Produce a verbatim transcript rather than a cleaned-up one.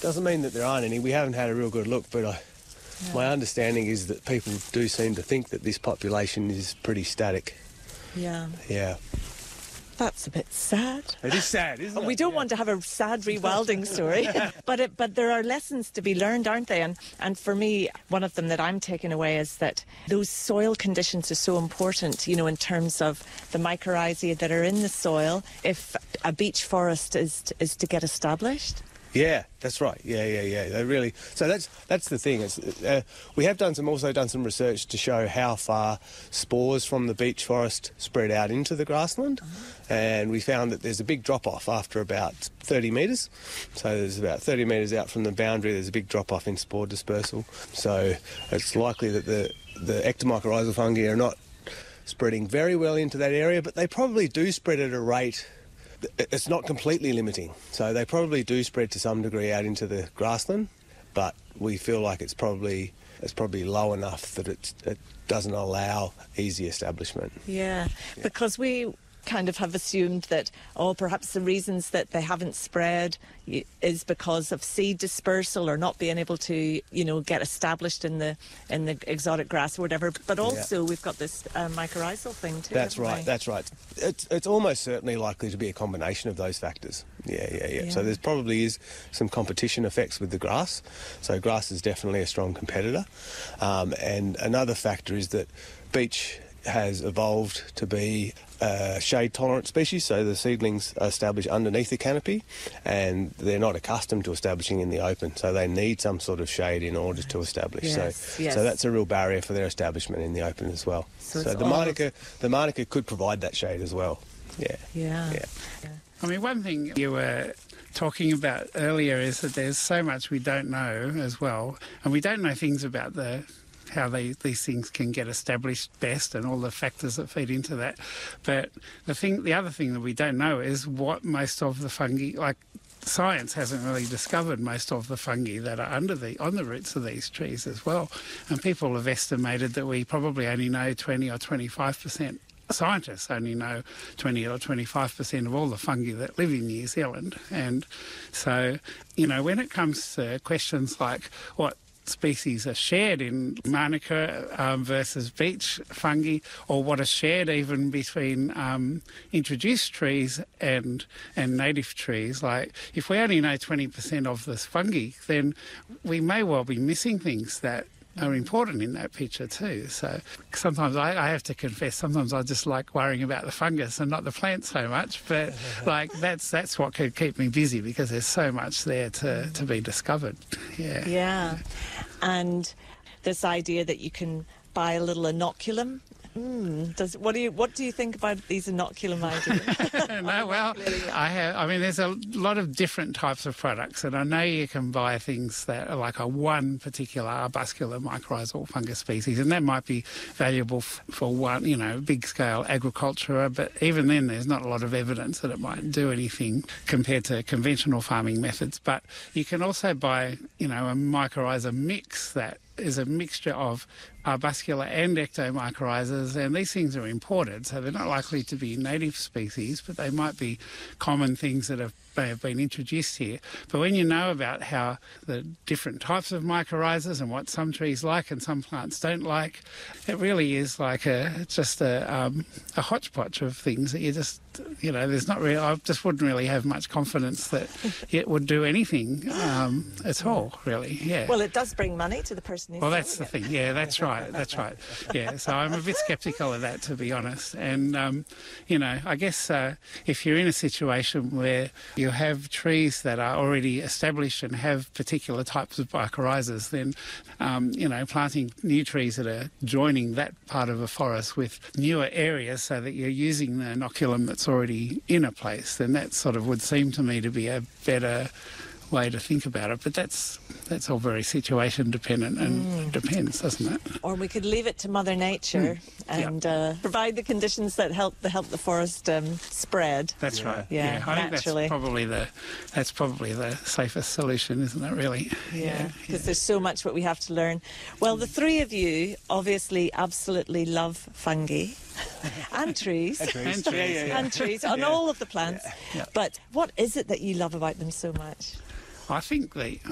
Doesn't mean that there aren't any. We haven't had a real good look, but I, no. my understanding is that people do seem to think that this population is pretty static. Yeah. Yeah. That's a bit sad. It is sad, isn't it? We don't yeah. want to have a sad rewilding story, but it, but there are lessons to be learned, aren't they? And and for me, one of them that I'm taking away is that those soil conditions are so important, you know, in terms of the mycorrhizae that are in the soil if a beech forest is is to get established. Yeah, that's right. Yeah, yeah, yeah. They really. So that's that's the thing. It's, uh, we have done some also done some research to show how far spores from the beech forest spread out into the grassland, uh-huh. and we found that there's a big drop off after about thirty metres. So there's about thirty metres out from the boundary. There's a big drop off in spore dispersal. So it's likely that the the ectomycorrhizal fungi are not spreading very well into that area, but they probably do spread at a rate. It's not completely limiting, so they probably do spread to some degree out into the grassland, but we feel like it's probably it's probably low enough that it, it doesn't allow easy establishment. Yeah, yeah, because we kind of have assumed that, oh, perhaps the reasons that they haven't spread is because of seed dispersal or not being able to, you know, get established in the in the exotic grass or whatever. But also yeah. we've got this uh, mycorrhizal thing too. That's right. We? That's right. It's it's almost certainly likely to be a combination of those factors. Yeah, yeah, yeah. yeah. So there's probably is some competition effects with the grass. So grass is definitely a strong competitor. Um, and another factor is that beech has evolved to be a shade-tolerant species, so the seedlings are established underneath the canopy and they're not accustomed to establishing in the open, so they need some sort of shade in order to establish. Yes, so, yes. so that's a real barrier for their establishment in the open as well. So, so the Manuka, the Manuka could provide that shade as well. Yeah. Yeah. yeah. yeah. I mean, one thing you were talking about earlier is that there's so much we don't know as well, and we don't know things about the how they, these things can get established best and all the factors that feed into that. But the thing, the other thing that we don't know is what most of the fungi, like science hasn't really discovered most of the fungi that are under the on the roots of these trees as well. And people have estimated that we probably only know twenty or twenty-five percent. Scientists only know twenty or twenty-five percent of all the fungi that live in New Zealand. And so, you know, when it comes to questions like what species are shared in Manuka um, versus beech fungi, or what are shared even between um, introduced trees and and native trees. Like, if we only know twenty percent of this fungi, then we may well be missing things that are important in that picture too. So sometimes I, I have to confess, sometimes I just like worrying about the fungus and not the plant so much, but like that's that's what could keep me busy, because there's so much there to, to be discovered. Yeah. Yeah. And this idea that you can buy a little inoculum. Mm, does what do you what do you think about these inoculum ideas? No, well, I have. I mean, there's a lot of different types of products, and I know you can buy things that are like a one particular arbuscular mycorrhizal fungus species, and that might be valuable f- for one, you know, big scale agriculture. But even then, there's not a lot of evidence that it might do anything compared to conventional farming methods. But you can also buy, you know, a mycorrhiza mix that is a mixture of arbuscular and ectomycorrhizas, and these things are imported, so they're not likely to be native species, but they might be common things that have, may have been introduced here. But when you know about how the different types of mycorrhizas and what some trees like and some plants don't like, it really is like a just a, um, a hodgepodge of things that you just, you know, there's not really, I just wouldn't really have much confidence that it would do anything um, at all, really, yeah. Well, it does bring money to the person who's Well, that's the it. thing, yeah, that's right. That's right. Yeah, so I'm a bit sceptical of that, to be honest. And, um, you know, I guess uh, if you're in a situation where you have trees that are already established and have particular types of mycorrhizas, then, um, you know, planting new trees that are joining that part of a forest with newer areas so that you're using the inoculum that's already in a place, then that sort of would seem to me to be a better way to think about it. But that's that's all very situation dependent and mm. depends, doesn't it? Or we could leave it to Mother Nature mm. and yeah. uh, provide the conditions that help the help the forest um, spread. That's yeah. right. Yeah, yeah. I naturally. think that's probably the that's probably the safest solution, isn't it? Really? Yeah. Because yeah, yeah. there's so much what we have to learn. Well, the three of you obviously absolutely love fungi. and trees. And trees. And trees, yeah, yeah, yeah. and trees on yeah. all of the plants. Yeah. Yeah. But what is it that you love about them so much? I think the